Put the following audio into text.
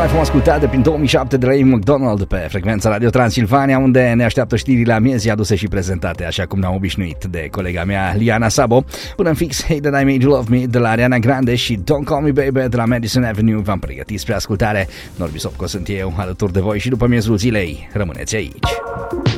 mai frumos ascultate prin 2007 de la Amy McDonald pe frecvența Radio Transilvania, unde ne așteaptă știrile amiezii aduse și prezentate, așa cum ne-am obișnuit, de colega mea Liana Sabo. Până în fix, Hey That I Made You Love Me de la Ariana Grande și Don't Call Me Baby de la Madison Avenue v-am pregătit spre ascultare. Norbi Sopco sunt eu, alături de voi și după miezul zilei. Rămâneți aici!